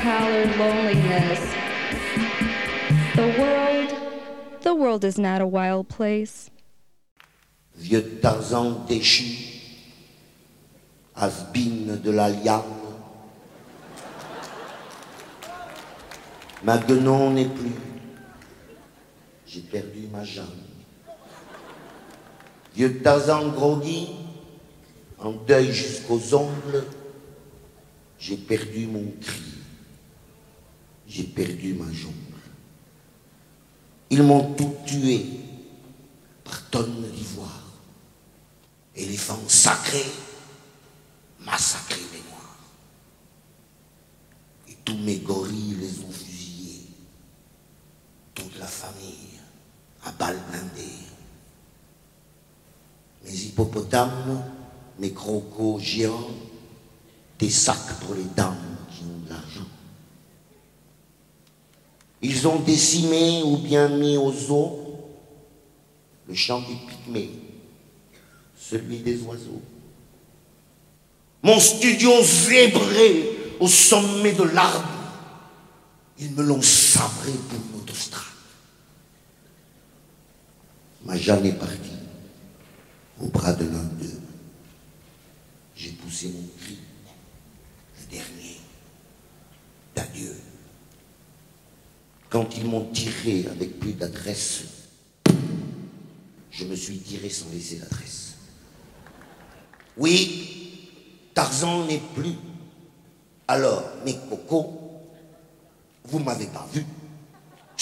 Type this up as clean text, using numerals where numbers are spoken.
pallor loneliness. The world is not a wild place. Vieux Tarzan déchu, has-been de la liane. Ma guenon n'est plus, j'ai perdu ma jambe. Vieux Tarzan groggy, en deuil jusqu'aux ongles, j'ai perdu mon cri, j'ai perdu ma jungle. Ils m'ont tout tué par tonnes d'ivoire. Éléphants sacrés, massacrés mémoire. Et tous mes gorilles les ont fusillés. Toute la famille à balles blindées. Mes hippopotames, mes crocos géants, des sacs pour les dames qui ont de l'argent. Ils ont décimé ou bien mis aux eaux le chant des pygmées, celui des oiseaux. Mon studio zébré au sommet de l'arbre, ils me l'ont sabré pour une autostrade. Ma Jeanne est partie au bras de l'un d'eux. J'ai poussé mon cri, le dernier, d'adieu. Quand ils m'ont tiré avec plus d'adresse, je me suis tiré sans laisser d'adresse. Oui, Tarzan n'est plus. Alors, mes cocos, vous m'avez pas vu.